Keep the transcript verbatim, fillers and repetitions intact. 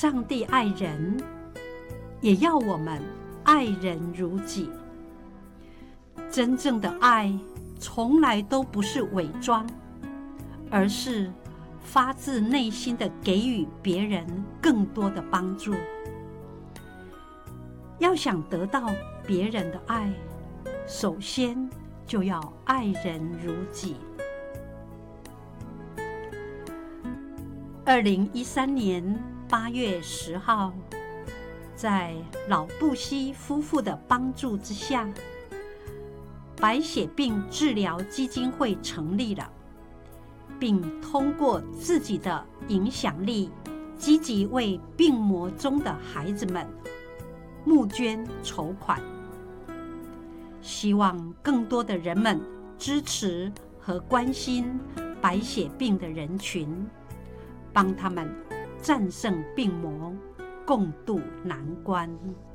上帝爱人，也要我们爱人如己。真正的爱从来都不是伪装，而是发自内心的给予别人更多的帮助。要想得到别人的爱，首先就要爱人如己。二零一三年八月十号，在老布希夫妇的帮助之下，白血病治疗基金会成立了，并通过自己的影响力，积极为病魔中的孩子们募捐筹款，希望更多的人们支持和关心白血病的人群，帮他们战胜病魔，共度难关。